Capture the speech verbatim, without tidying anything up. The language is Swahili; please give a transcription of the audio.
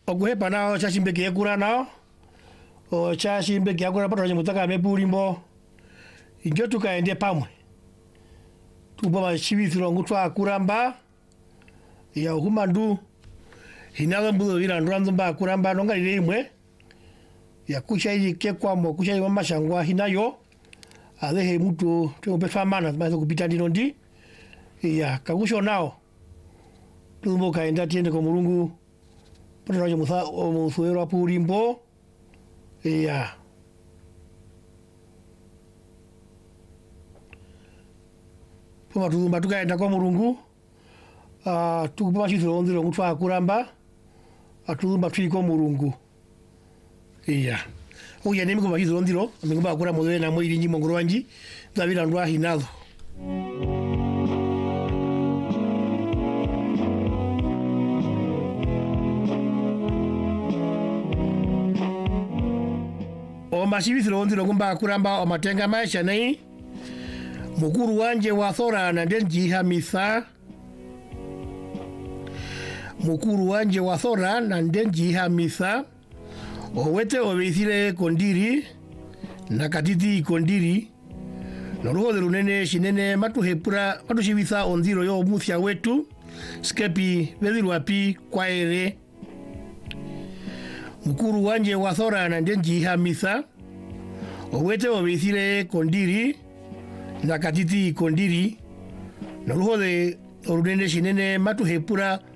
okuhepa nao chashimbe kekura nao o chashimbe kekura pato mutaka mepulimbo injo tukaende pamwe tuba mashibithiro ngutwa kuramba ya humandu hinalo mbuzo vira nduranzo mba kuramba nonga ile imwe ya kushairi kekwa mo kushairi mama shangwa hinayo alehe mtu tuombe famana mazo kupita ndino ndi ya kagusho nao tumbo kaenda tiende kwa Mulungu pato rajo mutha musuero apulimbo ya Puma tuzumba tukaenda kwa Mulungu uh, tukupama shithiro onziro ngutwa kuramba atuzumba tuli kwa Mulungu iya uya nemi kwa shithiro onziro amingumba akura mwewe na mwili nji mongoro wanji zavila ndwa hinazo o mashithiro onziro ngumba kuramba o matenga maisha nei mukuru wanje wa thora na ndenji hamisa mukuru wanje wa thora na ndenji hamisa owete obithire kondiri na katiti kondiri noruho runene shinene matuhepura matushibitha onziro yo muthya wetu skepi vethirwa pi kwaere mukuru wanje wa thora na ndenji hamisa owete obithire kondiri na katiti kondiri noruho runene shinene matuhepura